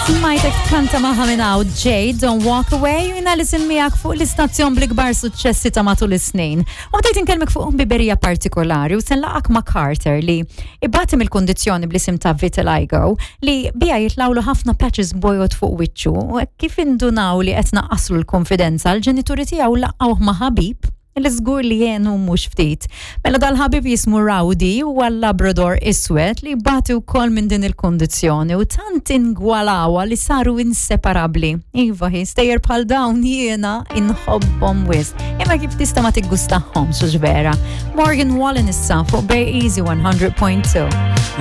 Smajtek kanta maħa minn hawn Jay, Don't Walk Away, u jina lisin miegħek fuq l-istazzjon bl-ikbar suċċessi ta' matul is-snin. U bdejt inkellmek fuq biberija partikolari u senlaqak ma' Carter li ibbatim il-kondizzjoni bl-isim ta' vitiligo li bija jitlawlu ħafna patches bojot fuq wiċċu u kif indunaw li qed naqqaslu l-konfidenza l-ġenituri tiegħu laqgħuh ma' ħabib il-żgur li jenu mhux ftit. Mela dal-ħabib jismu Rowdy u għal-Labrador iswed li bati wkoll minn din il-kondizzjoni u tant ingwalawa li saru inseparabbli. Iva stejjer bħal dawn jiena inħobbhom wisq. Imma kif tista' ma tiggustahomx vera. Morgan Wallen issa fuq Bay Easy 100.2.